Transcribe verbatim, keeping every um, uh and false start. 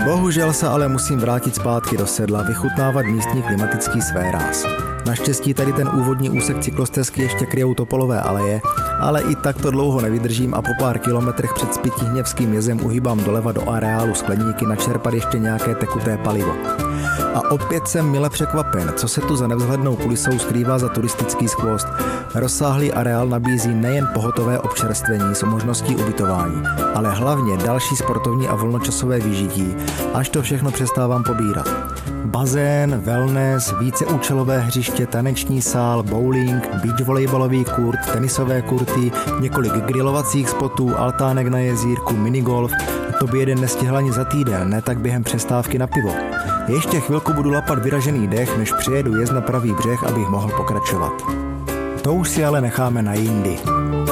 Bohužel se ale musím vrátit zpátky do sedla, vychutnávat místní klimatický svéráz. Naštěstí tady ten úvodní úsek cyklostezky ještě kryjou topolové aleje, ale i tak to dlouho nevydržím a po pár kilometrech před Spytihněvským jezem uhýbám doleva do areálu Skleníky načerpat ještě nějaké tekuté palivo. A opět jsem mile překvapen, co se tu za nevzhlednou kulisou skrývá za turistický skvost. Rozsáhlý areál nabízí nejen pohotové občerstvení s možností ubytování, ale hlavně další sportovní a volnočasové vyžití, až to všechno přestávám pobírat. Bazén, wellness, víceúčelové hřiště, taneční sál, bowling, beachvolejbalový kurt, tenisové kurty, několik grilovacích spotů, altánek na jezírku, minigolf. To by jeden nestihl ani za týden, ne tak během přestávky na pivo. Ještě chvilku budu lapat vyražený dech, než přijedu jezd na pravý břeh, abych mohl pokračovat. To už si ale necháme na jindy.